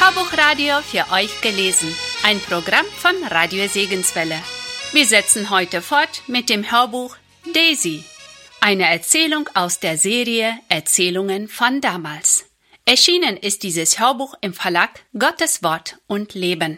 Hörbuchradio für euch gelesen. Ein Programm von Radio Segenswelle. Wir setzen heute fort mit dem Hörbuch Daisy. Eine Erzählung aus der Serie Erzählungen von damals. Erschienen ist dieses Hörbuch im Verlag Gottes Wort und Leben.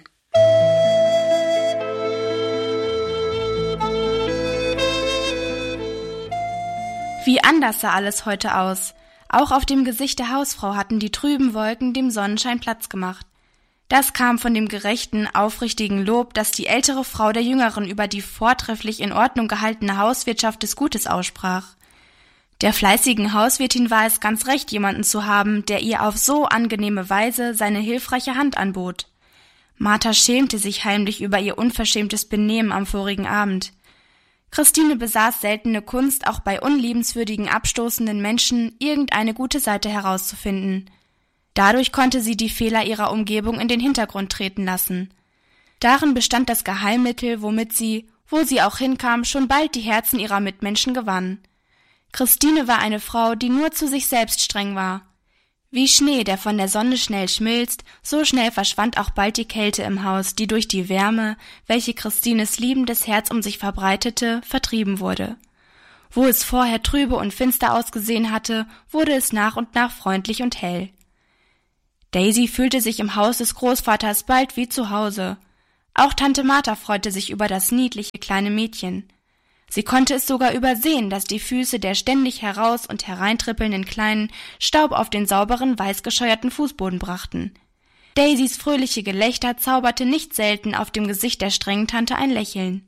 Wie anders sah alles heute aus. Auch auf dem Gesicht der Hausfrau hatten die trüben Wolken dem Sonnenschein Platz gemacht. Das kam von dem gerechten, aufrichtigen Lob, das die ältere Frau der Jüngeren über die vortrefflich in Ordnung gehaltene Hauswirtschaft des Gutes aussprach. Der fleißigen Hauswirtin war es ganz recht, jemanden zu haben, der ihr auf so angenehme Weise seine hilfreiche Hand anbot. Martha schämte sich heimlich über ihr unverschämtes Benehmen am vorigen Abend. Christine besaß seltene Kunst, auch bei unliebenswürdigen, abstoßenden Menschen irgendeine gute Seite herauszufinden. Dadurch konnte sie die Fehler ihrer Umgebung in den Hintergrund treten lassen. Darin bestand das Geheimmittel, womit sie, wo sie auch hinkam, schon bald die Herzen ihrer Mitmenschen gewann. Christine war eine Frau, die nur zu sich selbst streng war. Wie Schnee, der von der Sonne schnell schmilzt, so schnell verschwand auch bald die Kälte im Haus, die durch die Wärme, welche Christines liebendes Herz um sich verbreitete, vertrieben wurde. Wo es vorher trübe und finster ausgesehen hatte, wurde es nach und nach freundlich und hell. Daisy fühlte sich im Haus des Großvaters bald wie zu Hause. Auch Tante Martha freute sich über das niedliche kleine Mädchen. Sie konnte es sogar übersehen, dass die Füße der ständig heraus- und hereintrippelnden Kleinen Staub auf den sauberen, weißgescheuerten Fußboden brachten. Daisys fröhliche Gelächter zauberte nicht selten auf dem Gesicht der strengen Tante ein Lächeln.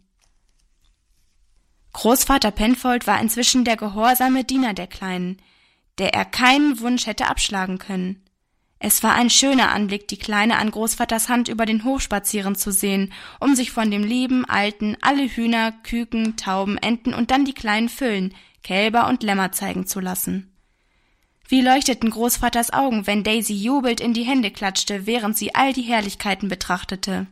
Großvater Penfold war inzwischen der gehorsame Diener der Kleinen, der er keinen Wunsch hätte abschlagen können. Es war ein schöner Anblick, die Kleine an Großvaters Hand über den Hof spazieren zu sehen, um sich von dem lieben Alten alle Hühner, Küken, Tauben, Enten und dann die kleinen Füllen, Kälber und Lämmer zeigen zu lassen. Wie leuchteten Großvaters Augen, wenn Daisy jubelnd in die Hände klatschte, während sie all die Herrlichkeiten betrachtete.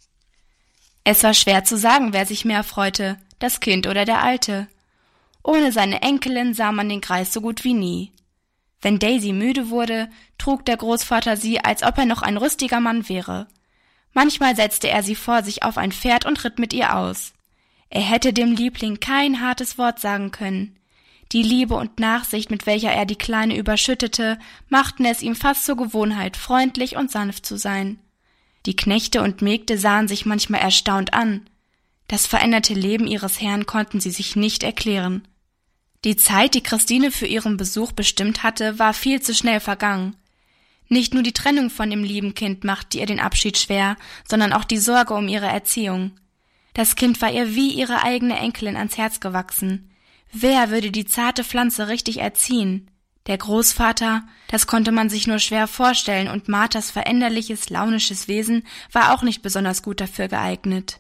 Es war schwer zu sagen, wer sich mehr freute, das Kind oder der Alte. Ohne seine Enkelin sah man den Greis so gut wie nie. Wenn Daisy müde wurde, trug der Großvater sie, als ob er noch ein rüstiger Mann wäre. Manchmal setzte er sie vor sich auf ein Pferd und ritt mit ihr aus. Er hätte dem Liebling kein hartes Wort sagen können. Die Liebe und Nachsicht, mit welcher er die Kleine überschüttete, machten es ihm fast zur Gewohnheit, freundlich und sanft zu sein. Die Knechte und Mägde sahen sich manchmal erstaunt an. Das veränderte Leben ihres Herrn konnten sie sich nicht erklären. Die Zeit, die Christine für ihren Besuch bestimmt hatte, war viel zu schnell vergangen. Nicht nur die Trennung von dem lieben Kind machte ihr den Abschied schwer, sondern auch die Sorge um ihre Erziehung. Das Kind war ihr wie ihre eigene Enkelin ans Herz gewachsen. Wer würde die zarte Pflanze richtig erziehen? Der Großvater, das konnte man sich nur schwer vorstellen, und Marthas veränderliches, launisches Wesen war auch nicht besonders gut dafür geeignet.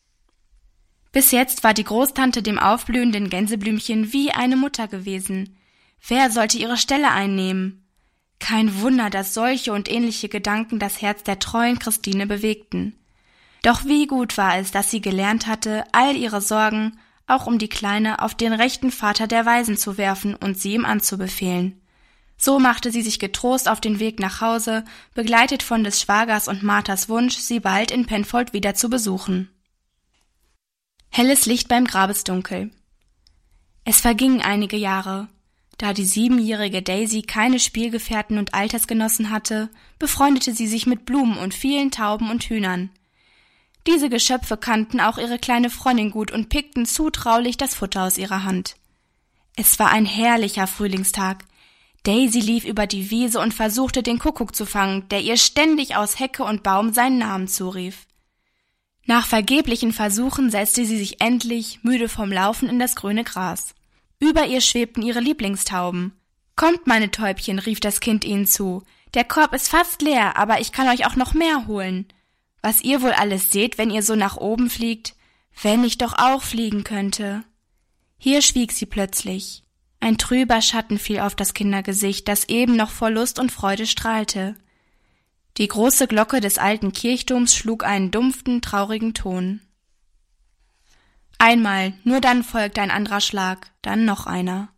Bis jetzt war die Großtante dem aufblühenden Gänseblümchen wie eine Mutter gewesen. Wer sollte ihre Stelle einnehmen? Kein Wunder, dass solche und ähnliche Gedanken das Herz der treuen Christine bewegten. Doch wie gut war es, dass sie gelernt hatte, all ihre Sorgen, auch um die Kleine, auf den rechten Vater der Waisen zu werfen und sie ihm anzubefehlen. So machte sie sich getrost auf den Weg nach Hause, begleitet von des Schwagers und Marthas Wunsch, sie bald in Penfold wieder zu besuchen. Helles Licht beim Grabesdunkel. Es vergingen einige Jahre. Da die 7-jährige Daisy keine Spielgefährten und Altersgenossen hatte, befreundete sie sich mit Blumen und vielen Tauben und Hühnern. Diese Geschöpfe kannten auch ihre kleine Freundin gut und pickten zutraulich das Futter aus ihrer Hand. Es war ein herrlicher Frühlingstag. Daisy lief über die Wiese und versuchte, den Kuckuck zu fangen, der ihr ständig aus Hecke und Baum seinen Namen zurief. Nach vergeblichen Versuchen setzte sie sich endlich, müde vom Laufen, in das grüne Gras. Über ihr schwebten ihre Lieblingstauben. »Kommt, meine Täubchen«, rief das Kind ihnen zu. »Der Korb ist fast leer, aber ich kann euch auch noch mehr holen. Was ihr wohl alles seht, wenn ihr so nach oben fliegt? Wenn ich doch auch fliegen könnte.« Hier schwieg sie plötzlich. Ein trüber Schatten fiel auf das Kindergesicht, das eben noch vor Lust und Freude strahlte. Die große Glocke des alten Kirchturms schlug einen dumpfen, traurigen Ton. Einmal, nur dann folgte ein anderer Schlag, dann noch einer.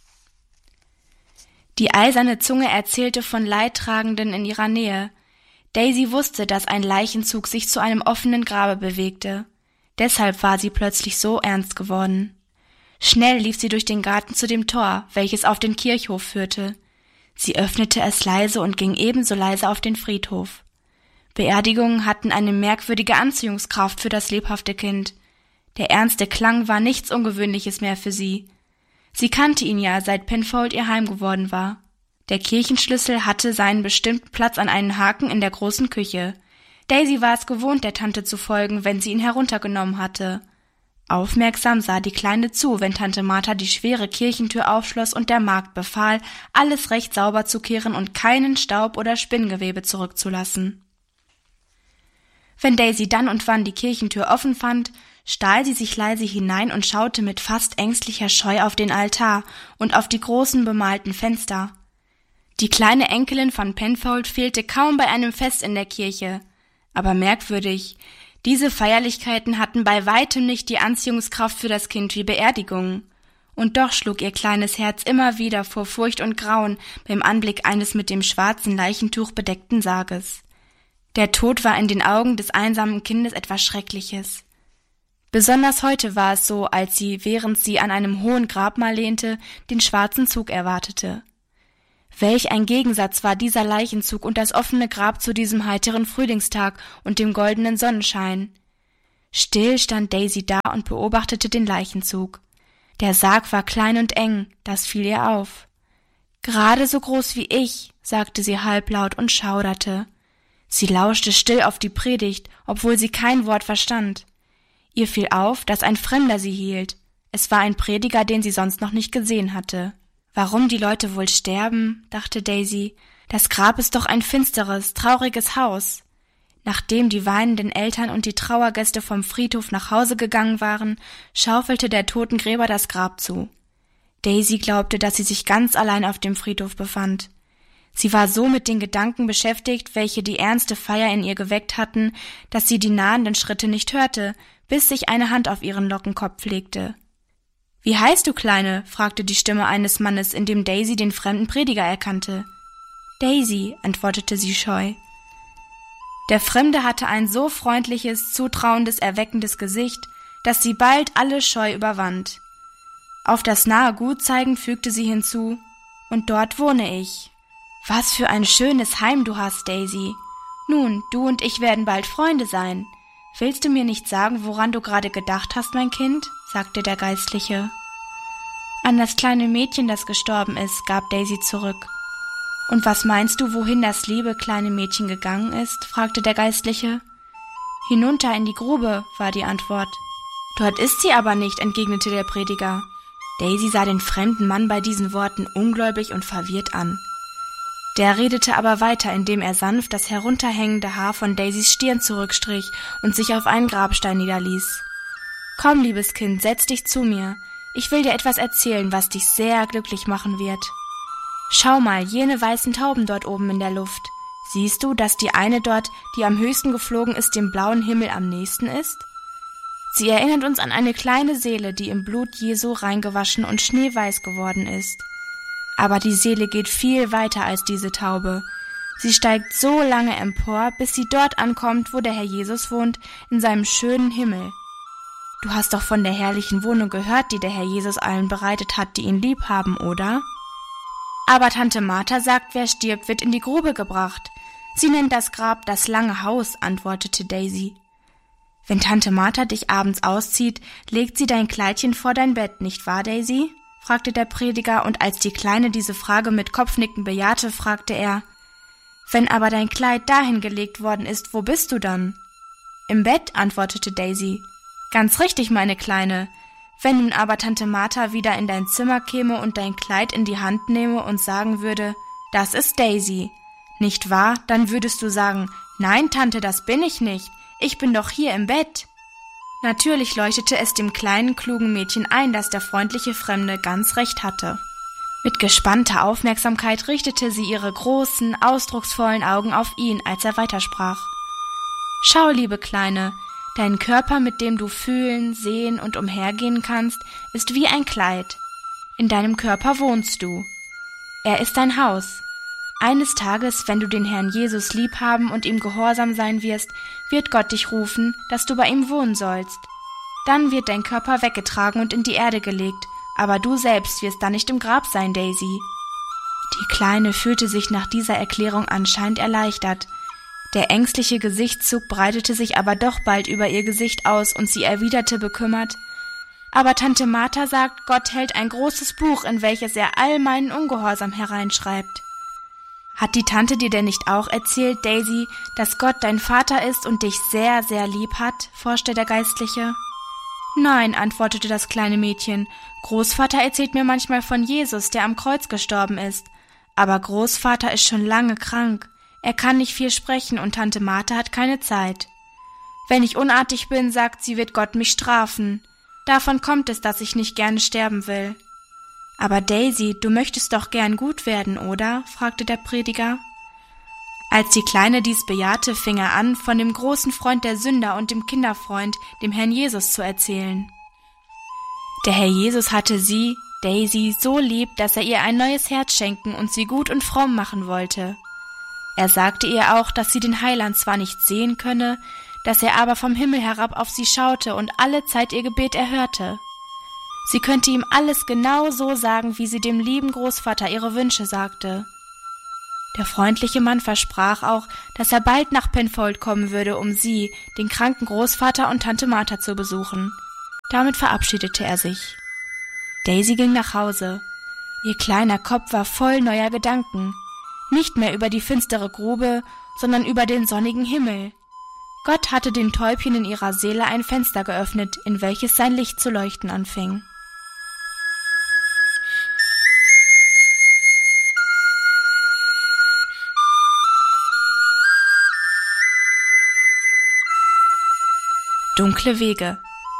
Die eiserne Zunge erzählte von Leidtragenden in ihrer Nähe. Daisy wusste, dass ein Leichenzug sich zu einem offenen Grabe bewegte. Deshalb war sie plötzlich so ernst geworden. Schnell lief sie durch den Garten zu dem Tor, welches auf den Kirchhof führte. Sie öffnete es leise und ging ebenso leise auf den Friedhof. Beerdigungen hatten eine merkwürdige Anziehungskraft für das lebhafte Kind. Der ernste Klang war nichts Ungewöhnliches mehr für sie. Sie kannte ihn ja, seit Penfold ihr Heim geworden war. Der Kirchenschlüssel hatte seinen bestimmten Platz an einen Haken in der großen Küche. Daisy war es gewohnt, der Tante zu folgen, wenn sie ihn heruntergenommen hatte. Aufmerksam sah die Kleine zu, wenn Tante Martha die schwere Kirchentür aufschloss und der Magd befahl, alles recht sauber zu kehren und keinen Staub oder Spinngewebe zurückzulassen. Wenn Daisy dann und wann die Kirchentür offen fand, stahl sie sich leise hinein und schaute mit fast ängstlicher Scheu auf den Altar und auf die großen bemalten Fenster. Die kleine Enkelin von Penfold fehlte kaum bei einem Fest in der Kirche. Aber merkwürdig, diese Feierlichkeiten hatten bei weitem nicht die Anziehungskraft für das Kind wie Beerdigungen. Und doch schlug ihr kleines Herz immer wieder vor Furcht und Grauen beim Anblick eines mit dem schwarzen Leichentuch bedeckten Sarges. Der Tod war in den Augen des einsamen Kindes etwas Schreckliches. Besonders heute war es so, als sie, während sie an einem hohen Grabmal lehnte, den schwarzen Zug erwartete. Welch ein Gegensatz war dieser Leichenzug und das offene Grab zu diesem heiteren Frühlingstag und dem goldenen Sonnenschein. Still stand Daisy da und beobachtete den Leichenzug. Der Sarg war klein und eng, das fiel ihr auf. »Gerade so groß wie ich«, sagte sie halblaut und schauderte. Sie lauschte still auf die Predigt, obwohl sie kein Wort verstand. Ihr fiel auf, dass ein Fremder sie hielt. Es war ein Prediger, den sie sonst noch nicht gesehen hatte. »Warum die Leute wohl sterben?«, dachte Daisy. »Das Grab ist doch ein finsteres, trauriges Haus.« Nachdem die weinenden Eltern und die Trauergäste vom Friedhof nach Hause gegangen waren, schaufelte der Totengräber das Grab zu. Daisy glaubte, dass sie sich ganz allein auf dem Friedhof befand. Sie war so mit den Gedanken beschäftigt, welche die ernste Feier in ihr geweckt hatten, dass sie die nahenden Schritte nicht hörte, bis sich eine Hand auf ihren Lockenkopf legte. »Wie heißt du, Kleine?« fragte die Stimme eines Mannes, in dem Daisy den fremden Prediger erkannte. »Daisy«, antwortete sie scheu. Der Fremde hatte ein so freundliches, zutrauendes, erweckendes Gesicht, dass sie bald alle Scheu überwand. Auf das nahe Gut zeigend fügte sie hinzu, »Und dort wohne ich.« »Was für ein schönes Heim du hast, Daisy. Nun, du und ich werden bald Freunde sein. Willst du mir nicht sagen, woran du gerade gedacht hast, mein Kind?« sagte der Geistliche. »An das kleine Mädchen, das gestorben ist«, gab Daisy zurück. »Und was meinst du, wohin das liebe kleine Mädchen gegangen ist?« fragte der Geistliche. »Hinunter in die Grube«, war die Antwort. »Dort ist sie aber nicht«, entgegnete der Prediger. Daisy sah den fremden Mann bei diesen Worten ungläubig und verwirrt an. Der redete aber weiter, indem er sanft das herunterhängende Haar von Daisys Stirn zurückstrich und sich auf einen Grabstein niederließ. »Komm, liebes Kind, setz dich zu mir. Ich will dir etwas erzählen, was dich sehr glücklich machen wird. Schau mal, jene weißen Tauben dort oben in der Luft. Siehst du, dass die eine dort, die am höchsten geflogen ist, dem blauen Himmel am nächsten ist? Sie erinnert uns an eine kleine Seele, die im Blut Jesu reingewaschen und schneeweiß geworden ist. Aber die Seele geht viel weiter als diese Taube. Sie steigt so lange empor, bis sie dort ankommt, wo der Herr Jesus wohnt, in seinem schönen Himmel. Du hast doch von der herrlichen Wohnung gehört, die der Herr Jesus allen bereitet hat, die ihn lieb haben, oder? Aber Tante Martha sagt, wer stirbt, wird in die Grube gebracht. Sie nennt das Grab das lange Haus«, antwortete Daisy. »Wenn Tante Martha dich abends auszieht, legt sie dein Kleidchen vor dein Bett, nicht wahr, Daisy?« fragte der Prediger, und als die Kleine diese Frage mit Kopfnicken bejahte, fragte er, »Wenn aber dein Kleid dahin gelegt worden ist, wo bist du dann?« »Im Bett«, antwortete Daisy. »Ganz richtig, meine Kleine. Wenn nun aber Tante Martha wieder in dein Zimmer käme und dein Kleid in die Hand nehme und sagen würde, das ist Daisy, nicht wahr, dann würdest du sagen, nein, Tante, das bin ich nicht, ich bin doch hier im Bett.« Natürlich leuchtete es dem kleinen, klugen Mädchen ein, dass der freundliche Fremde ganz recht hatte. Mit gespannter Aufmerksamkeit richtete sie ihre großen, ausdrucksvollen Augen auf ihn, als er weitersprach. »Schau, liebe Kleine, dein Körper, mit dem du fühlen, sehen und umhergehen kannst, ist wie ein Kleid. In deinem Körper wohnst du. Er ist dein Haus. Eines Tages, wenn du den Herrn Jesus liebhaben und ihm gehorsam sein wirst, wird Gott dich rufen, dass du bei ihm wohnen sollst. Dann wird dein Körper weggetragen und in die Erde gelegt, aber du selbst wirst dann nicht im Grab sein, Daisy. Die Kleine fühlte sich nach dieser Erklärung anscheinend erleichtert. Der ängstliche Gesichtszug breitete sich aber doch bald über ihr Gesicht aus und sie erwiderte bekümmert: Aber Tante Martha sagt, Gott hält ein großes Buch, in welches er all meinen Ungehorsam hereinschreibt. Hat die Tante dir denn nicht auch erzählt, Daisy, dass Gott dein Vater ist und dich sehr, sehr lieb hat?, forschte der Geistliche. Nein, antwortete das kleine Mädchen, Großvater erzählt mir manchmal von Jesus, der am Kreuz gestorben ist. Aber Großvater ist schon lange krank. Er kann nicht viel sprechen und Tante Martha hat keine Zeit. Wenn ich unartig bin, sagt sie, wird Gott mich strafen. Davon kommt es, dass ich nicht gerne sterben will. Aber Daisy, du möchtest doch gern gut werden, oder?, fragte der Prediger. Als die Kleine dies bejahte, fing er an, von dem großen Freund der Sünder und dem Kinderfreund, dem Herrn Jesus, zu erzählen. Der Herr Jesus hatte sie, Daisy, so lieb, dass er ihr ein neues Herz schenken und sie gut und fromm machen wollte. Er sagte ihr auch, dass sie den Heiland zwar nicht sehen könne, dass er aber vom Himmel herab auf sie schaute und alle Zeit ihr Gebet erhörte. Sie könnte ihm alles genau so sagen, wie sie dem lieben Großvater ihre Wünsche sagte. Der freundliche Mann versprach auch, dass er bald nach Penfold kommen würde, um sie, den kranken Großvater und Tante Martha zu besuchen. Damit verabschiedete er sich. Daisy ging nach Hause. Ihr kleiner Kopf war voll neuer Gedanken. Nicht mehr über die finstere Grube, sondern über den sonnigen Himmel. Gott hatte dem Täubchen in ihrer Seele ein Fenster geöffnet, in welches sein Licht zu leuchten anfing. Dunkle Wege.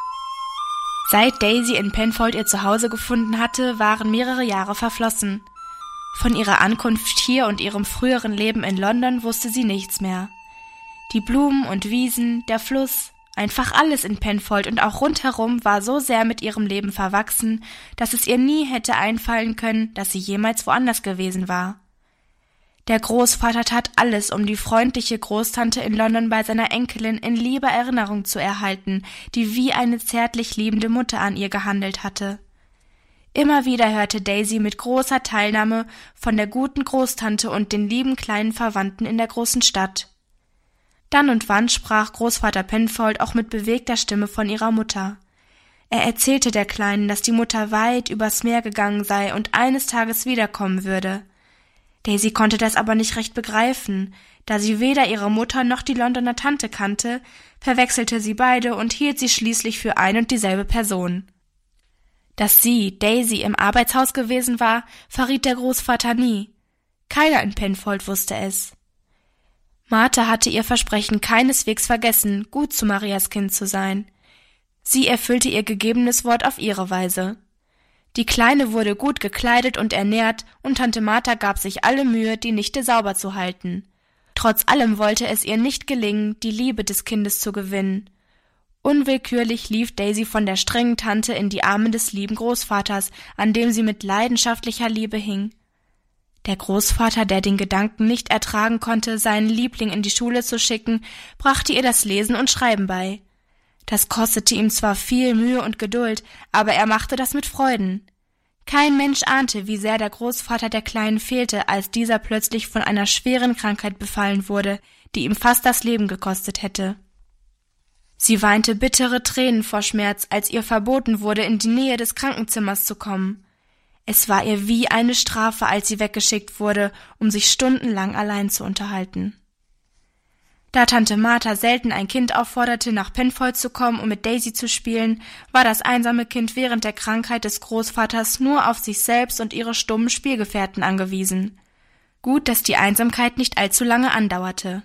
Seit Daisy in Penfold ihr Zuhause gefunden hatte, waren mehrere Jahre verflossen. Von ihrer Ankunft hier und ihrem früheren Leben in London wusste sie nichts mehr. Die Blumen und Wiesen, der Fluss, einfach alles in Penfold und auch rundherum war so sehr mit ihrem Leben verwachsen, dass es ihr nie hätte einfallen können, dass sie jemals woanders gewesen war. Der Großvater tat alles, um die freundliche Großtante in London bei seiner Enkelin in lieber Erinnerung zu erhalten, die wie eine zärtlich liebende Mutter an ihr gehandelt hatte. Immer wieder hörte Daisy mit großer Teilnahme von der guten Großtante und den lieben kleinen Verwandten in der großen Stadt. Dann und wann sprach Großvater Penfold auch mit bewegter Stimme von ihrer Mutter. Er erzählte der Kleinen, dass die Mutter weit übers Meer gegangen sei und eines Tages wiederkommen würde. Daisy konnte das aber nicht recht begreifen. Da sie weder ihre Mutter noch die Londoner Tante kannte, verwechselte sie beide und hielt sie schließlich für ein und dieselbe Person. Dass sie, Daisy, im Arbeitshaus gewesen war, verriet der Großvater nie. Keiner in Penfold wusste es. Martha hatte ihr Versprechen keineswegs vergessen, gut zu Marias Kind zu sein. Sie erfüllte ihr gegebenes Wort auf ihre Weise. Die Kleine wurde gut gekleidet und ernährt, und Tante Martha gab sich alle Mühe, die Nichte sauber zu halten. Trotz allem wollte es ihr nicht gelingen, die Liebe des Kindes zu gewinnen. Unwillkürlich lief Daisy von der strengen Tante in die Arme des lieben Großvaters, an dem sie mit leidenschaftlicher Liebe hing. Der Großvater, der den Gedanken nicht ertragen konnte, seinen Liebling in die Schule zu schicken, brachte ihr das Lesen und Schreiben bei. Das kostete ihm zwar viel Mühe und Geduld, aber er machte das mit Freuden. Kein Mensch ahnte, wie sehr der Großvater der Kleinen fehlte, als dieser plötzlich von einer schweren Krankheit befallen wurde, die ihm fast das Leben gekostet hätte. Sie weinte bittere Tränen vor Schmerz, als ihr verboten wurde, in die Nähe des Krankenzimmers zu kommen. Es war ihr wie eine Strafe, als sie weggeschickt wurde, um sich stundenlang allein zu unterhalten. Da Tante Martha selten ein Kind aufforderte, nach Penfold zu kommen, um mit Daisy zu spielen, war das einsame Kind während der Krankheit des Großvaters nur auf sich selbst und ihre stummen Spielgefährten angewiesen. Gut, dass die Einsamkeit nicht allzu lange andauerte.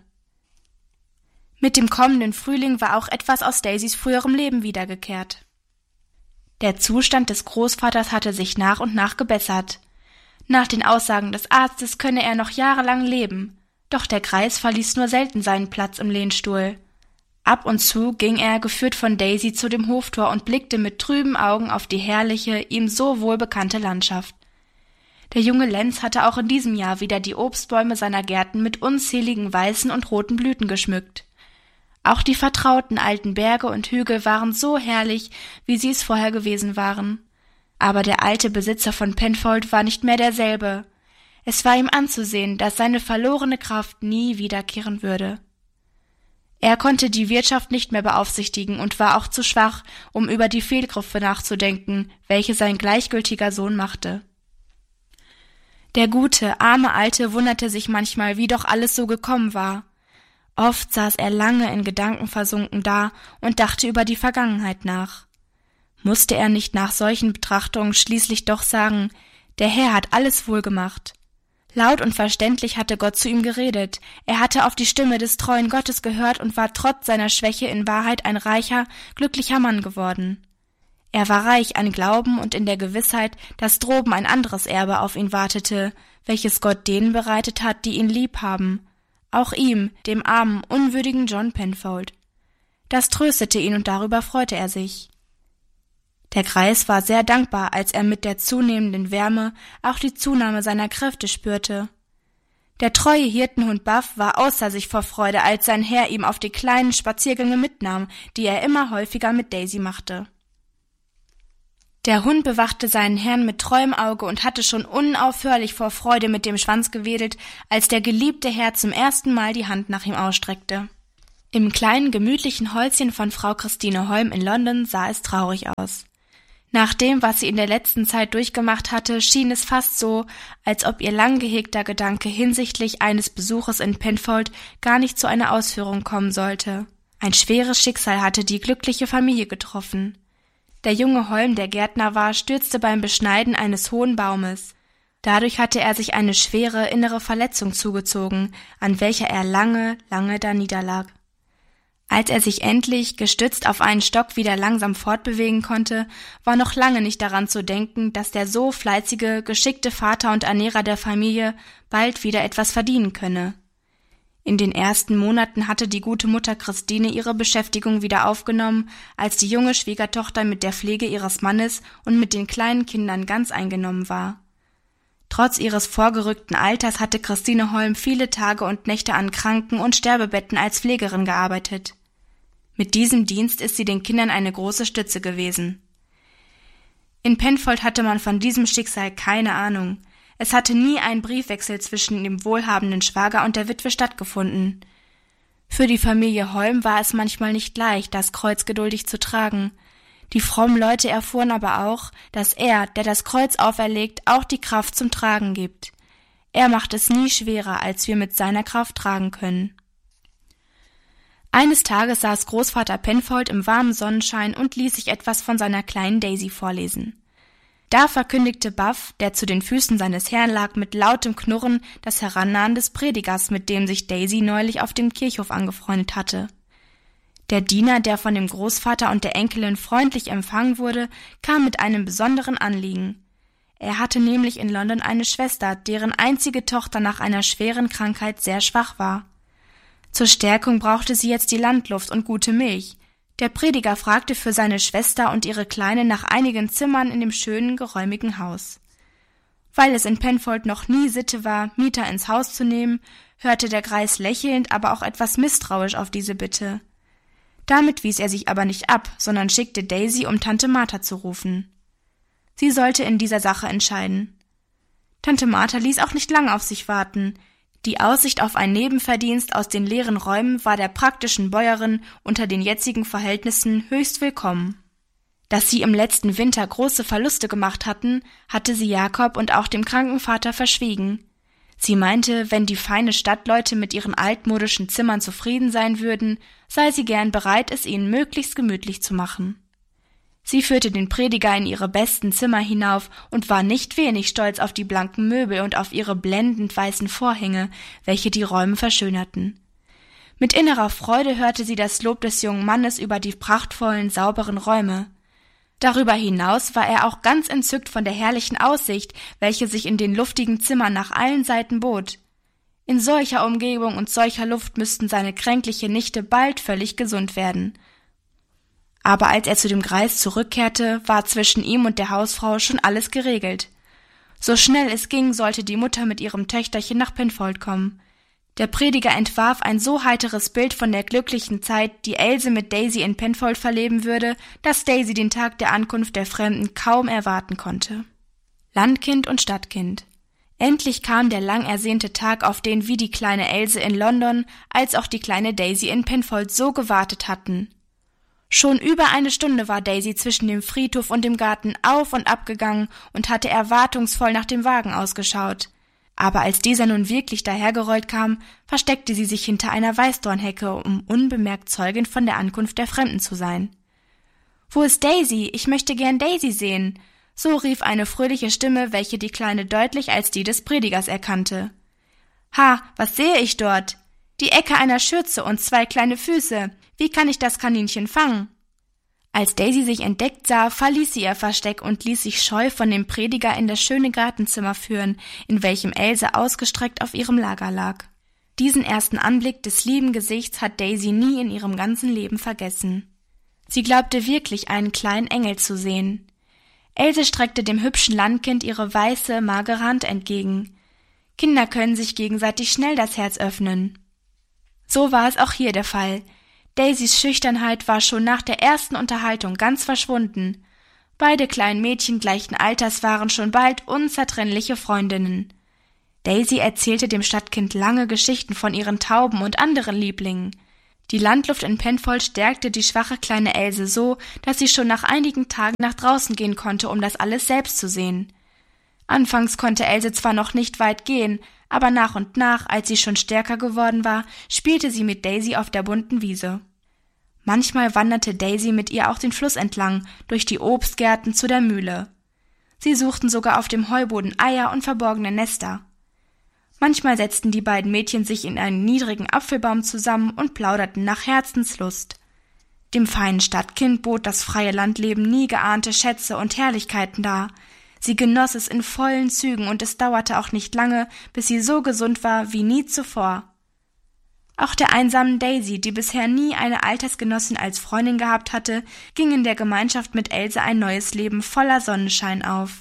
Mit dem kommenden Frühling war auch etwas aus Daisys früherem Leben wiedergekehrt. Der Zustand des Großvaters hatte sich nach und nach gebessert. Nach den Aussagen des Arztes könne er noch jahrelang leben. Doch der Greis verließ nur selten seinen Platz im Lehnstuhl. Ab und zu ging er, geführt von Daisy, zu dem Hoftor und blickte mit trüben Augen auf die herrliche, ihm so wohlbekannte Landschaft. Der junge Lenz hatte auch in diesem Jahr wieder die Obstbäume seiner Gärten mit unzähligen weißen und roten Blüten geschmückt. Auch die vertrauten alten Berge und Hügel waren so herrlich, wie sie es vorher gewesen waren. Aber der alte Besitzer von Penfold war nicht mehr derselbe. Es war ihm anzusehen, dass seine verlorene Kraft nie wiederkehren würde. Er konnte die Wirtschaft nicht mehr beaufsichtigen und war auch zu schwach, um über die Fehlgriffe nachzudenken, welche sein gleichgültiger Sohn machte. Der gute, arme Alte wunderte sich manchmal, wie doch alles so gekommen war. Oft saß er lange in Gedanken versunken da und dachte über die Vergangenheit nach. Musste er nicht nach solchen Betrachtungen schließlich doch sagen, der Herr hat alles wohl gemacht. Laut und verständlich hatte Gott zu ihm geredet, er hatte auf die Stimme des treuen Gottes gehört und war trotz seiner Schwäche in Wahrheit ein reicher, glücklicher Mann geworden. Er war reich an Glauben und in der Gewissheit, dass droben ein anderes Erbe auf ihn wartete, welches Gott denen bereitet hat, die ihn lieb haben, auch ihm, dem armen, unwürdigen John Penfold. Das tröstete ihn und darüber freute er sich. Der Greis war sehr dankbar, als er mit der zunehmenden Wärme auch die Zunahme seiner Kräfte spürte. Der treue Hirtenhund Buff war außer sich vor Freude, als sein Herr ihm auf die kleinen Spaziergänge mitnahm, die er immer häufiger mit Daisy machte. Der Hund bewachte seinen Herrn mit treuem Auge und hatte schon unaufhörlich vor Freude mit dem Schwanz gewedelt, als der geliebte Herr zum ersten Mal die Hand nach ihm ausstreckte. Im kleinen, gemütlichen Häuschen von Frau Christine Holm in London sah es traurig aus. Nach dem, was sie in der letzten Zeit durchgemacht hatte, schien es fast so, als ob ihr lang gehegter Gedanke hinsichtlich eines Besuches in Penfold gar nicht zu einer Ausführung kommen sollte. Ein schweres Schicksal hatte die glückliche Familie getroffen. Der junge Holm, der Gärtner war, stürzte beim Beschneiden eines hohen Baumes. Dadurch hatte er sich eine schwere innere Verletzung zugezogen, an welcher er lange, lange da niederlag. Als er sich endlich, gestützt auf einen Stock, wieder langsam fortbewegen konnte, war noch lange nicht daran zu denken, dass der so fleißige, geschickte Vater und Ernährer der Familie bald wieder etwas verdienen könne. In den ersten Monaten hatte die gute Mutter Christine ihre Beschäftigung wieder aufgenommen, als die junge Schwiegertochter mit der Pflege ihres Mannes und mit den kleinen Kindern ganz eingenommen war. Trotz ihres vorgerückten Alters hatte Christine Holm viele Tage und Nächte an Kranken- und Sterbebetten als Pflegerin gearbeitet. Mit diesem Dienst ist sie den Kindern eine große Stütze gewesen. In Penfold hatte man von diesem Schicksal keine Ahnung. Es hatte nie ein Briefwechsel zwischen dem wohlhabenden Schwager und der Witwe stattgefunden. Für die Familie Holm war es manchmal nicht leicht, das Kreuz geduldig zu tragen. Die frommen Leute erfuhren aber auch, dass er, der das Kreuz auferlegt, auch die Kraft zum Tragen gibt. Er macht es nie schwerer, als wir mit seiner Kraft tragen können. Eines Tages saß Großvater Penfold im warmen Sonnenschein und ließ sich etwas von seiner kleinen Daisy vorlesen. Da verkündigte Buff, der zu den Füßen seines Herrn lag, mit lautem Knurren das Herannahen des Predigers, mit dem sich Daisy neulich auf dem Kirchhof angefreundet hatte. Der Diener, der von dem Großvater und der Enkelin freundlich empfangen wurde, kam mit einem besonderen Anliegen. Er hatte nämlich in London eine Schwester, deren einzige Tochter nach einer schweren Krankheit sehr schwach war. Zur Stärkung brauchte sie jetzt die Landluft und gute Milch. Der Prediger fragte für seine Schwester und ihre Kleine nach einigen Zimmern in dem schönen, geräumigen Haus. Weil es in Penfold noch nie Sitte war, Mieter ins Haus zu nehmen, hörte der Greis lächelnd, aber auch etwas misstrauisch auf diese Bitte. Damit wies er sich aber nicht ab, sondern schickte Daisy, um Tante Martha zu rufen. Sie sollte in dieser Sache entscheiden. Tante Martha ließ auch nicht lange auf sich warten. Die Aussicht auf ein Nebenverdienst aus den leeren Räumen war der praktischen Bäuerin unter den jetzigen Verhältnissen höchst willkommen. Dass sie im letzten Winter große Verluste gemacht hatten, hatte sie Jakob und auch dem kranken Vater verschwiegen. Sie meinte, wenn die feine Stadtleute mit ihren altmodischen Zimmern zufrieden sein würden, sei sie gern bereit, es ihnen möglichst gemütlich zu machen. Sie führte den Prediger in ihre besten Zimmer hinauf und war nicht wenig stolz auf die blanken Möbel und auf ihre blendend weißen Vorhänge, welche die Räume verschönerten. Mit innerer Freude hörte sie das Lob des jungen Mannes über die prachtvollen, sauberen Räume. Darüber hinaus war er auch ganz entzückt von der herrlichen Aussicht, welche sich in den luftigen Zimmern nach allen Seiten bot. In solcher Umgebung und solcher Luft müssten seine kränkliche Nichte bald völlig gesund werden. Aber als er zu dem Greis zurückkehrte, war zwischen ihm und der Hausfrau schon alles geregelt. So schnell es ging, sollte die Mutter mit ihrem Töchterchen nach Penfold kommen. Der Prediger entwarf ein so heiteres Bild von der glücklichen Zeit, die Else mit Daisy in Penfold verleben würde, dass Daisy den Tag der Ankunft der Fremden kaum erwarten konnte. Landkind und Stadtkind. Endlich kam der lang ersehnte Tag, auf den wie die kleine Else in London als auch die kleine Daisy in Penfold so gewartet hatten. Schon über eine Stunde war Daisy zwischen dem Friedhof und dem Garten auf und ab gegangen und hatte erwartungsvoll nach dem Wagen ausgeschaut. Aber als dieser nun wirklich dahergerollt kam, versteckte sie sich hinter einer Weißdornhecke, um unbemerkt Zeugin von der Ankunft der Fremden zu sein. »Wo ist Daisy? Ich möchte gern Daisy sehen«, so rief eine fröhliche Stimme, welche die Kleine deutlich als die des Predigers erkannte. »Ha, was sehe ich dort? Die Ecke einer Schürze und 2 kleine Füße. Wie kann ich das Kaninchen fangen?« Als Daisy sich entdeckt sah, verließ sie ihr Versteck und ließ sich scheu von dem Prediger in das schöne Gartenzimmer führen, in welchem Else ausgestreckt auf ihrem Lager lag. Diesen ersten Anblick des lieben Gesichts hat Daisy nie in ihrem ganzen Leben vergessen. Sie glaubte wirklich, einen kleinen Engel zu sehen. Else streckte dem hübschen Landkind ihre weiße, magere Hand entgegen. Kinder können sich gegenseitig schnell das Herz öffnen. So war es auch hier der Fall. Daisys Schüchternheit war schon nach der ersten Unterhaltung ganz verschwunden. Beide kleinen Mädchen gleichen Alters waren schon bald unzertrennliche Freundinnen. Daisy erzählte dem Stadtkind lange Geschichten von ihren Tauben und anderen Lieblingen. Die Landluft in Penfold stärkte die schwache kleine Else so, dass sie schon nach einigen Tagen nach draußen gehen konnte, um das alles selbst zu sehen. Anfangs konnte Else zwar noch nicht weit gehen, aber nach und nach, als sie schon stärker geworden war, spielte sie mit Daisy auf der bunten Wiese. Manchmal wanderte Daisy mit ihr auch den Fluss entlang, durch die Obstgärten zu der Mühle. Sie suchten sogar auf dem Heuboden Eier und verborgene Nester. Manchmal setzten die beiden Mädchen sich in einen niedrigen Apfelbaum zusammen und plauderten nach Herzenslust. Dem feinen Stadtkind bot das freie Landleben nie geahnte Schätze und Herrlichkeiten dar. Sie genoss es in vollen Zügen, und es dauerte auch nicht lange, bis sie so gesund war wie nie zuvor. Auch der einsamen Daisy, die bisher nie eine Altersgenossin als Freundin gehabt hatte, ging in der Gemeinschaft mit Else ein neues Leben voller Sonnenschein auf.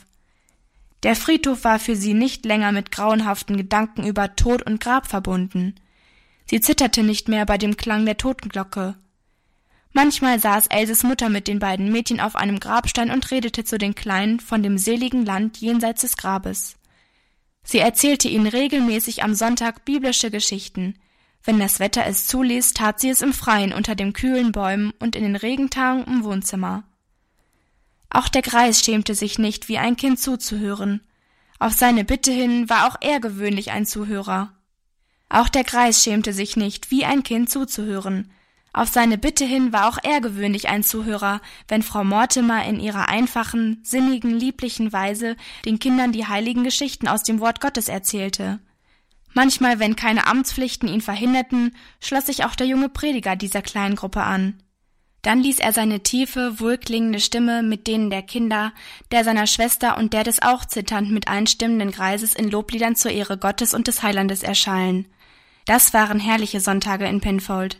Der Friedhof war für sie nicht länger mit grauenhaften Gedanken über Tod und Grab verbunden. Sie zitterte nicht mehr bei dem Klang der Totenglocke. Manchmal saß Elses Mutter mit den beiden Mädchen auf einem Grabstein und redete zu den Kleinen von dem seligen Land jenseits des Grabes. Sie erzählte ihnen regelmäßig am Sonntag biblische Geschichten. Wenn das Wetter es zuließ, tat sie es im Freien unter den kühlen Bäumen und in den Regentagen im Wohnzimmer. Auch der Greis schämte sich nicht, wie ein Kind zuzuhören. Auf seine Bitte hin war auch er gewöhnlich ein Zuhörer. Auch der Greis schämte sich nicht, wie ein Kind zuzuhören. Auf seine Bitte hin war auch er gewöhnlich ein Zuhörer, wenn Frau Mortimer in ihrer einfachen, sinnigen, lieblichen Weise den Kindern die heiligen Geschichten aus dem Wort Gottes erzählte. Manchmal, wenn keine Amtspflichten ihn verhinderten, schloss sich auch der junge Prediger dieser kleinen Gruppe an. Dann ließ er seine tiefe, wohlklingende Stimme mit denen der Kinder, der seiner Schwester und der des auch zitternd mit einstimmenden Greises in Lobliedern zur Ehre Gottes und des Heilandes erschallen. Das waren herrliche Sonntage in Penfold.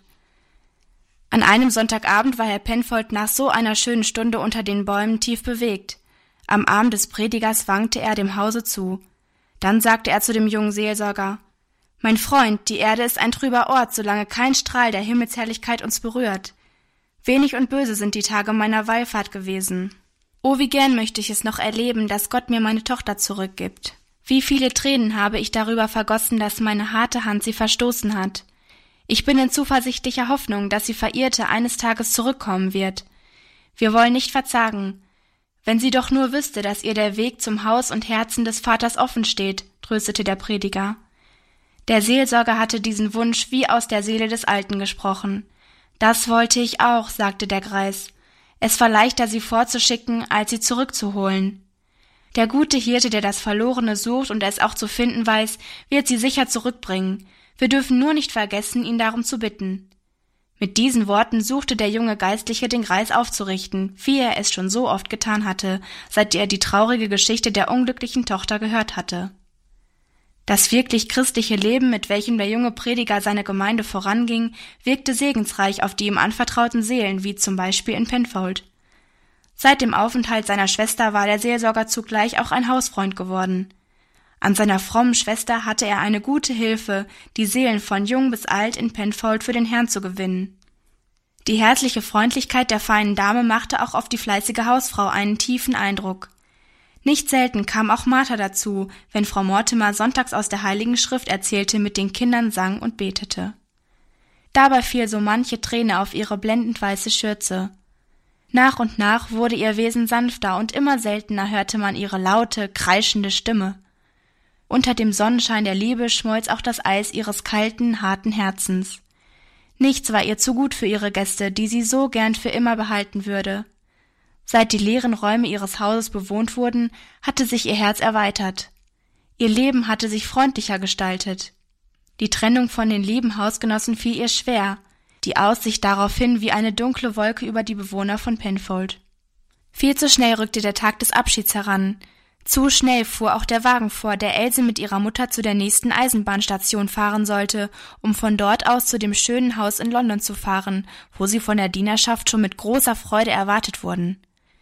An einem Sonntagabend war Herr Penfold nach so einer schönen Stunde unter den Bäumen tief bewegt. Am Arm des Predigers wankte er dem Hause zu. Dann sagte er zu dem jungen Seelsorger: »Mein Freund, die Erde ist ein trüber Ort, solange kein Strahl der Himmelsherrlichkeit uns berührt. Wenig und böse sind die Tage meiner Wallfahrt gewesen. Oh, wie gern möchte ich es noch erleben, dass Gott mir meine Tochter zurückgibt. Wie viele Tränen habe ich darüber vergossen, dass meine harte Hand sie verstoßen hat. Ich bin in zuversichtlicher Hoffnung, dass sie Verirrte eines Tages zurückkommen wird. Wir wollen nicht verzagen. Wenn sie doch nur wüsste, dass ihr der Weg zum Haus und Herzen des Vaters offen steht«, tröstete der Prediger. Der Seelsorger hatte diesen Wunsch wie aus der Seele des Alten gesprochen. »Das wollte ich auch«, sagte der Greis. »Es war leichter, sie vorzuschicken, als sie zurückzuholen. Der gute Hirte, der das Verlorene sucht und es auch zu finden weiß, wird sie sicher zurückbringen. Wir dürfen nur nicht vergessen, ihn darum zu bitten.« Mit diesen Worten suchte der junge Geistliche den Greis aufzurichten, wie er es schon so oft getan hatte, seit er die traurige Geschichte der unglücklichen Tochter gehört hatte. Das wirklich christliche Leben, mit welchem der junge Prediger seine Gemeinde voranging, wirkte segensreich auf die ihm anvertrauten Seelen, wie zum Beispiel in Penfold. Seit dem Aufenthalt seiner Schwester war der Seelsorger zugleich auch ein Hausfreund geworden. An seiner frommen Schwester hatte er eine gute Hilfe, die Seelen von jung bis alt in Penfold für den Herrn zu gewinnen. Die herzliche Freundlichkeit der feinen Dame machte auch auf die fleißige Hausfrau einen tiefen Eindruck. Nicht selten kam auch Martha dazu, wenn Frau Mortimer sonntags aus der Heiligen Schrift erzählte, mit den Kindern sang und betete. Dabei fiel so manche Träne auf ihre blendend weiße Schürze. Nach und nach wurde ihr Wesen sanfter und immer seltener hörte man ihre laute, kreischende Stimme. Unter dem Sonnenschein der Liebe schmolz auch das Eis ihres kalten, harten Herzens. Nichts war ihr zu gut für ihre Gäste, die sie so gern für immer behalten würde. Seit die leeren Räume ihres Hauses bewohnt wurden, hatte sich ihr Herz erweitert. Ihr Leben hatte sich freundlicher gestaltet. Die Trennung von den lieben Hausgenossen fiel ihr schwer, die Aussicht daraufhin wie eine dunkle Wolke über die Bewohner von Penfold. Viel zu schnell rückte der Tag des Abschieds heran. Zu schnell fuhr auch der Wagen vor, der Else mit ihrer Mutter zu der nächsten Eisenbahnstation fahren sollte, um von dort aus zu dem schönen Haus in London zu fahren, wo sie von der Dienerschaft schon mit großer Freude erwartet wurden.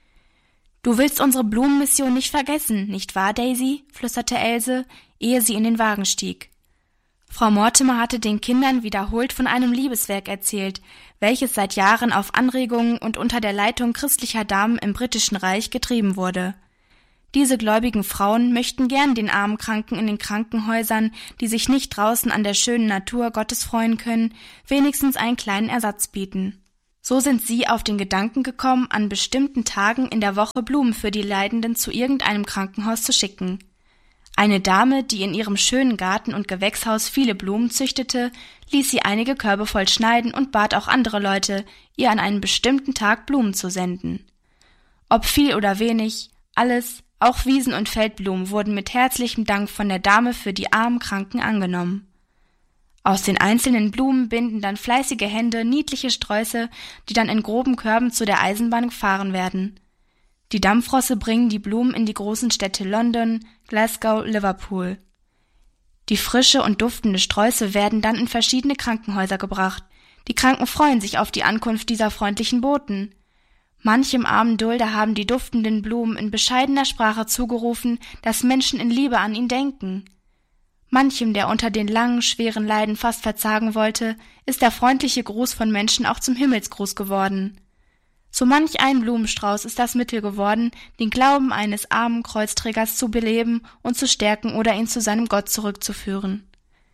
»Du willst unsere Blumenmission nicht vergessen, nicht wahr, Daisy?« flüsterte Else, ehe sie in den Wagen stieg. Frau Mortimer hatte den Kindern wiederholt von einem Liebeswerk erzählt, welches seit Jahren auf Anregungen und unter der Leitung christlicher Damen im Britischen Reich getrieben wurde. Diese gläubigen Frauen möchten gern den armen Kranken in den Krankenhäusern, die sich nicht draußen an der schönen Natur Gottes freuen können, wenigstens einen kleinen Ersatz bieten. So sind sie auf den Gedanken gekommen, an bestimmten Tagen in der Woche Blumen für die Leidenden zu irgendeinem Krankenhaus zu schicken. Eine Dame, die in ihrem schönen Garten und Gewächshaus viele Blumen züchtete, ließ sie einige Körbe voll schneiden und bat auch andere Leute, ihr an einem bestimmten Tag Blumen zu senden. Ob viel oder wenig, alles, auch Wiesen- und Feldblumen wurden mit herzlichem Dank von der Dame für die armen Kranken angenommen. Aus den einzelnen Blumen binden dann fleißige Hände niedliche Sträuße, die dann in groben Körben zu der Eisenbahn gefahren werden. Die Dampfrosse bringen die Blumen in die großen Städte London, Glasgow, Liverpool. Die frische und duftende Sträuße werden dann in verschiedene Krankenhäuser gebracht. Die Kranken freuen sich auf die Ankunft dieser freundlichen Boten. Manchem armen Dulder haben die duftenden Blumen in bescheidener Sprache zugerufen, dass Menschen in Liebe an ihn denken. Manchem, der unter den langen, schweren Leiden fast verzagen wollte, ist der freundliche Gruß von Menschen auch zum Himmelsgruß geworden. So manch ein Blumenstrauß ist das Mittel geworden, den Glauben eines armen Kreuzträgers zu beleben und zu stärken oder ihn zu seinem Gott zurückzuführen.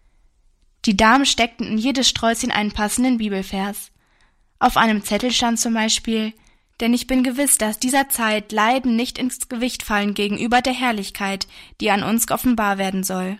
Die Damen steckten in jedes Sträußchen einen passenden Bibelvers. Auf einem Zettel stand zum Beispiel: »Denn ich bin gewiss, dass dieser Zeit Leiden nicht ins Gewicht fallen gegenüber der Herrlichkeit, die an uns offenbar werden soll.«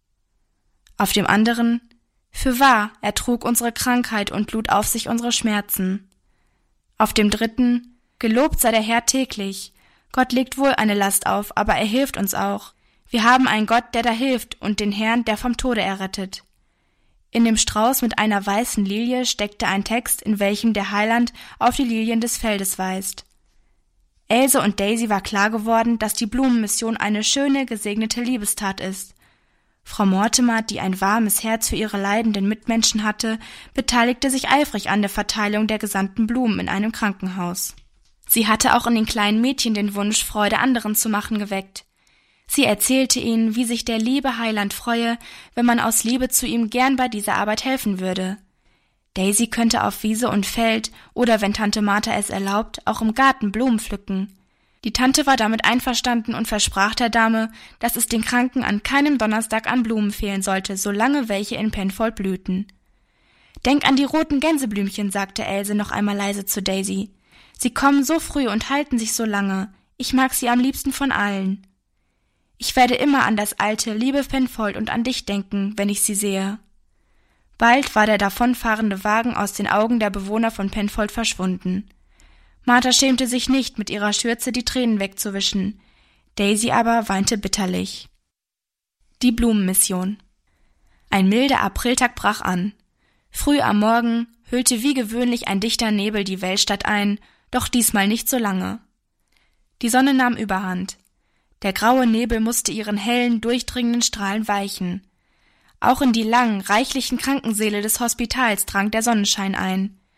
Auf dem anderen: »Fürwahr, er trug unsere Krankheit und lud auf sich unsere Schmerzen.« Auf dem dritten: »Gelobt sei der Herr täglich. Gott legt wohl eine Last auf, aber er hilft uns auch. Wir haben einen Gott, der da hilft, und den Herrn, der vom Tode errettet.« In dem Strauß mit einer weißen Lilie steckte ein Text, in welchem der Heiland auf die Lilien des Feldes weist. Else und Daisy war klar geworden, dass die Blumenmission eine schöne, gesegnete Liebestat ist. Frau Mortimer, die ein warmes Herz für ihre leidenden Mitmenschen hatte, beteiligte sich eifrig an der Verteilung der gesandten Blumen in einem Krankenhaus. Sie hatte auch in den kleinen Mädchen den Wunsch, Freude anderen zu machen, geweckt. Sie erzählte ihnen, wie sich der liebe Heiland freue, wenn man aus Liebe zu ihm gern bei dieser Arbeit helfen würde. Daisy könnte auf Wiese und Feld oder, wenn Tante Martha es erlaubt, auch im Garten Blumen pflücken. Die Tante war damit einverstanden und versprach der Dame, dass es den Kranken an keinem Donnerstag an Blumen fehlen sollte, solange welche in Penfold blühten. »Denk an die roten Gänseblümchen«, sagte Else noch einmal leise zu Daisy. »Sie kommen so früh und halten sich so lange. Ich mag sie am liebsten von allen.« »Ich werde immer an das alte, liebe Penfold und an dich denken, wenn ich sie sehe.« Bald war der davonfahrende Wagen aus den Augen der Bewohner von Penfold verschwunden. Martha schämte sich nicht, mit ihrer Schürze die Tränen wegzuwischen. Daisy aber weinte bitterlich. Die Blumenmission. Ein milder Apriltag brach an. Früh am Morgen hüllte wie gewöhnlich ein dichter Nebel die Weltstadt ein, doch diesmal nicht so lange. Die Sonne nahm Überhand. Der graue Nebel musste ihren hellen, durchdringenden Strahlen weichen. Auch in die langen, reichlichen Krankensäle des Hospitals drang der Sonnenschein ein.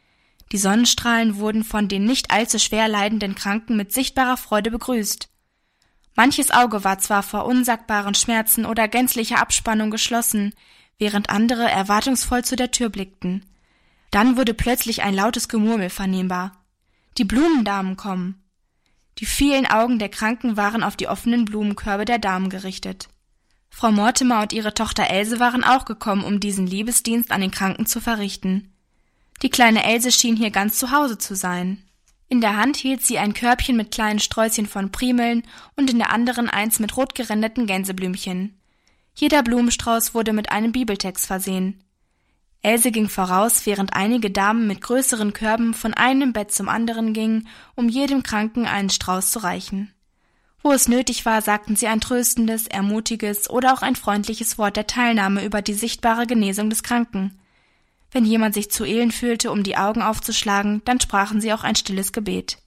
Die Sonnenstrahlen wurden von den nicht allzu schwer leidenden Kranken mit sichtbarer Freude begrüßt. Manches Auge war zwar vor unsagbaren Schmerzen oder gänzlicher Abspannung geschlossen, während andere erwartungsvoll zu der Tür blickten. Dann wurde plötzlich ein lautes Gemurmel vernehmbar. Die Blumendamen kommen. Die vielen Augen der Kranken waren auf die offenen Blumenkörbe der Damen gerichtet. Frau Mortimer und ihre Tochter Else waren auch gekommen, um diesen Liebesdienst an den Kranken zu verrichten. Die kleine Else schien hier ganz zu Hause zu sein. In der Hand hielt sie ein Körbchen mit kleinen Sträußchen von Primeln und in der anderen eins mit rot gerändeten Gänseblümchen. Jeder Blumenstrauß wurde mit einem Bibeltext versehen. Else ging voraus, während einige Damen mit größeren Körben von einem Bett zum anderen gingen, um jedem Kranken einen Strauß zu reichen. Wo es nötig war, sagten sie ein tröstendes, ermutiges oder auch ein freundliches Wort der Teilnahme über die sichtbare Genesung des Kranken. Wenn jemand sich zu elend fühlte, um die Augen aufzuschlagen, dann sprachen sie auch ein stilles Gebet.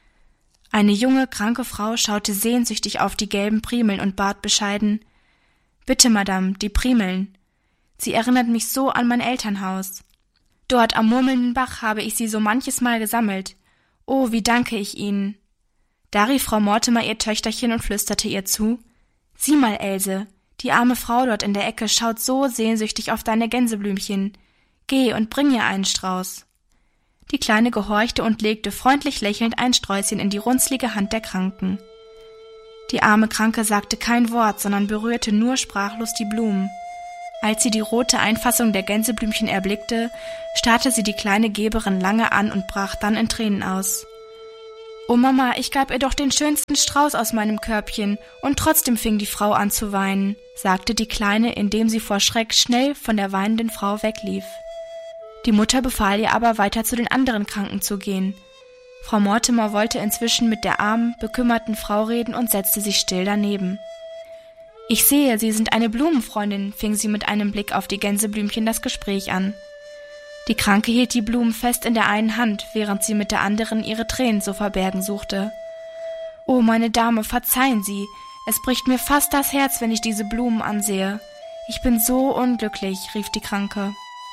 Eine junge, kranke Frau schaute sehnsüchtig auf die gelben Primeln und bat bescheiden: »Bitte, Madame, die Primeln. Sie erinnert mich so an mein Elternhaus. Dort am murmelnden Bach habe ich sie so manches Mal gesammelt. Oh, wie danke ich Ihnen!« Da rief Frau Mortimer ihr Töchterchen und flüsterte ihr zu: »Sieh mal, Else, die arme Frau dort in der Ecke schaut so sehnsüchtig auf deine Gänseblümchen. Geh und bring ihr einen Strauß.« Die Kleine gehorchte und legte freundlich lächelnd ein Sträußchen in die runzlige Hand der Kranken. Die arme Kranke sagte kein Wort, sondern berührte nur sprachlos die Blumen. Als sie die rote Einfassung der Gänseblümchen erblickte, starrte sie die kleine Geberin lange an und brach dann in Tränen aus. »Oh Mama, ich gab ihr doch den schönsten Strauß aus meinem Körbchen, und trotzdem fing die Frau an zu weinen«, sagte die Kleine, indem sie vor Schreck schnell von der weinenden Frau weglief. Die Mutter befahl ihr aber, weiter zu den anderen Kranken zu gehen. Frau Mortimer wollte inzwischen mit der armen, bekümmerten Frau reden und setzte sich still daneben. »Ich sehe, Sie sind eine Blumenfreundin«, fing sie mit einem Blick auf die Gänseblümchen das Gespräch an. Die Kranke hielt die Blumen fest in der einen Hand, während sie mit der anderen ihre Tränen zu verbergen suchte. »Oh, meine Dame, verzeihen Sie, es bricht mir fast das Herz, wenn ich diese Blumen ansehe. Ich bin so unglücklich«, rief die Kranke.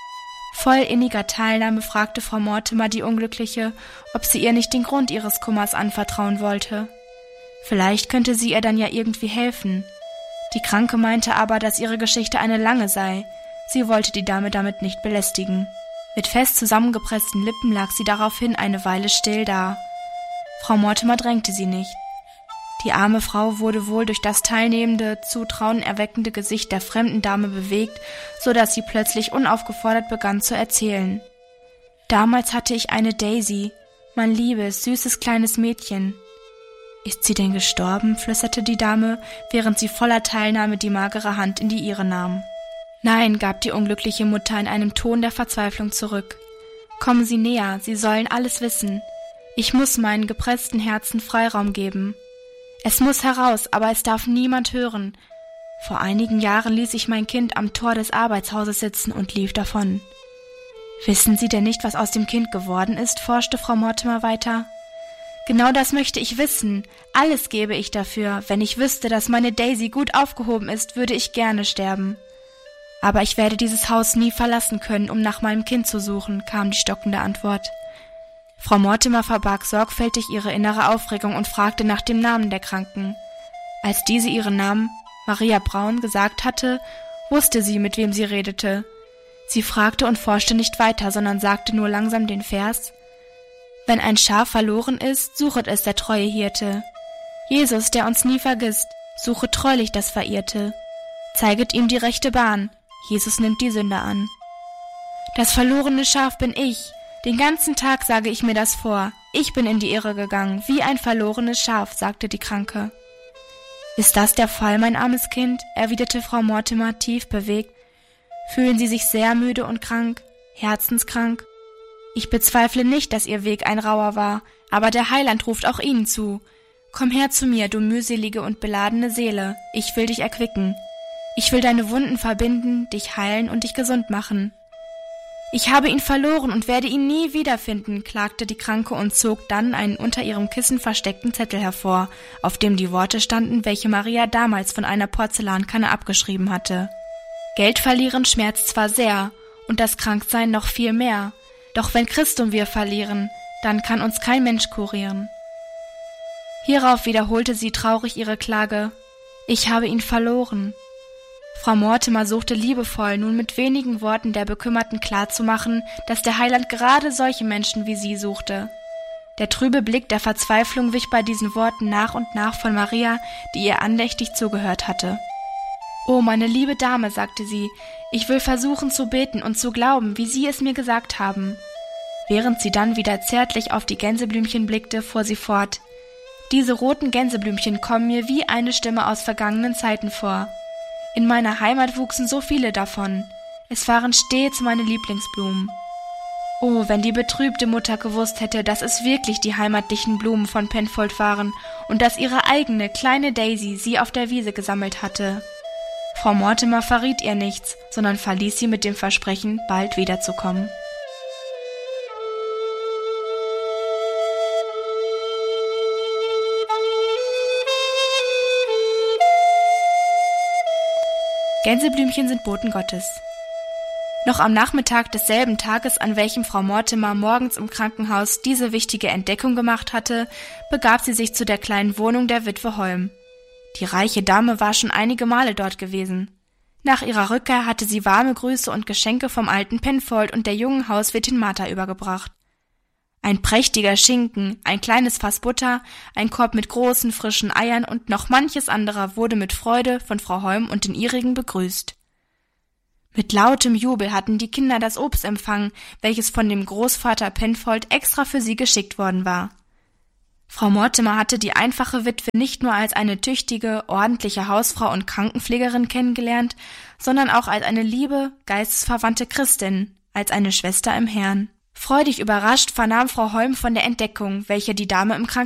Voll inniger Teilnahme fragte Frau Mortimer die Unglückliche, ob sie ihr nicht den Grund ihres Kummers anvertrauen wollte. Vielleicht könnte sie ihr dann ja irgendwie helfen. Die Kranke meinte aber, dass ihre Geschichte eine lange sei. Sie wollte die Dame damit nicht belästigen. Mit fest zusammengepressten Lippen lag sie daraufhin eine Weile still da. Frau Mortimer drängte sie nicht. Die arme Frau wurde wohl durch das teilnehmende, Zutrauen erweckende Gesicht der fremden Dame bewegt, so dass sie plötzlich unaufgefordert begann zu erzählen. »Damals hatte ich eine Daisy, mein liebes, süßes kleines Mädchen.« »Ist sie denn gestorben?«, flüsterte die Dame, während sie voller Teilnahme die magere Hand in die ihre nahm. »Nein«, gab die unglückliche Mutter in einem Ton der Verzweiflung zurück. »Kommen Sie näher, Sie sollen alles wissen. Ich muss meinen gepressten Herzen Freiraum geben. Es muss heraus, aber es darf niemand hören. Vor einigen Jahren ließ ich mein Kind am Tor des Arbeitshauses sitzen und lief davon.« »Wissen Sie denn nicht, was aus dem Kind geworden ist?«, forschte Frau Mortimer weiter. »Genau das möchte ich wissen. Alles gäbe ich dafür. Wenn ich wüsste, dass meine Daisy gut aufgehoben ist, würde ich gerne sterben. Aber ich werde dieses Haus nie verlassen können, um nach meinem Kind zu suchen«, kam die stockende Antwort. Frau Mortimer verbarg sorgfältig ihre innere Aufregung und fragte nach dem Namen der Kranken. Als diese ihren Namen, Maria Braun, gesagt hatte, wusste sie, mit wem sie redete. Sie fragte und forschte nicht weiter, sondern sagte nur langsam den Vers: »Wenn ein Schaf verloren ist, suchet es der treue Hirte. Jesus, der uns nie vergisst, suchet treulich das Verirrte. Zeiget ihm die rechte Bahn, Jesus nimmt die Sünder an. Das verlorene Schaf bin ich, den ganzen Tag sage ich mir das vor. Ich bin in die Irre gegangen, wie ein verlorenes Schaf«, sagte die Kranke. »Ist das der Fall, mein armes Kind?«, erwiderte Frau Mortimer tief bewegt. »Fühlen Sie sich sehr müde und krank, herzenskrank? Ich bezweifle nicht, dass Ihr Weg ein rauer war, aber der Heiland ruft auch Ihnen zu. Komm her zu mir, du mühselige und beladene Seele, ich will dich erquicken. Ich will deine Wunden verbinden, dich heilen und dich gesund machen.« »Ich habe ihn verloren und werde ihn nie wiederfinden«, klagte die Kranke und zog dann einen unter ihrem Kissen versteckten Zettel hervor, auf dem die Worte standen, welche Maria damals von einer Porzellankanne abgeschrieben hatte. Geld verlieren schmerzt zwar sehr, und das Kranksein noch viel mehr. Doch wenn Christum wir verlieren, dann kann uns kein Mensch kurieren. Hierauf wiederholte sie traurig ihre Klage: Ich habe ihn verloren. Frau Mortimer suchte liebevoll, nun mit wenigen Worten der Bekümmerten klarzumachen, dass der Heiland gerade solche Menschen wie sie suchte. Der trübe Blick der Verzweiflung wich bei diesen Worten nach und nach von Maria, die ihr andächtig zugehört hatte. »Oh, meine liebe Dame«, sagte sie, »ich will versuchen zu beten und zu glauben, wie Sie es mir gesagt haben.« Während sie dann wieder zärtlich auf die Gänseblümchen blickte, fuhr sie fort: »Diese roten Gänseblümchen kommen mir wie eine Stimme aus vergangenen Zeiten vor. In meiner Heimat wuchsen so viele davon. Es waren stets meine Lieblingsblumen. Oh, wenn die betrübte Mutter gewusst hätte, dass es wirklich die heimatlichen Blumen von Penfold waren und dass ihre eigene kleine Daisy sie auf der Wiese gesammelt hatte.« Frau Mortimer verriet ihr nichts, sondern verließ sie mit dem Versprechen, bald wiederzukommen. Gänseblümchen sind Boten Gottes. Noch am Nachmittag desselben Tages, an welchem Frau Mortimer morgens im Krankenhaus diese wichtige Entdeckung gemacht hatte, begab sie sich zu der kleinen Wohnung der Witwe Holm. Die reiche Dame war schon einige Male dort gewesen. Nach ihrer Rückkehr hatte sie warme Grüße und Geschenke vom alten Penfold und der jungen Hauswirtin Martha übergebracht. Ein prächtiger Schinken, ein kleines Fass Butter, ein Korb mit großen, frischen Eiern und noch manches anderer wurde mit Freude von Frau Holm und den ihrigen begrüßt. Mit lautem Jubel hatten die Kinder das Obst empfangen, welches von dem Großvater Penfold extra für sie geschickt worden war. Frau Mortimer hatte die einfache Witwe nicht nur als eine tüchtige, ordentliche Hausfrau und Krankenpflegerin kennengelernt, sondern auch als eine liebe, geistesverwandte Christin, als eine Schwester im Herrn. Freudig überrascht vernahm Frau Holm von der Entdeckung, welche die Dame im Krankenhaus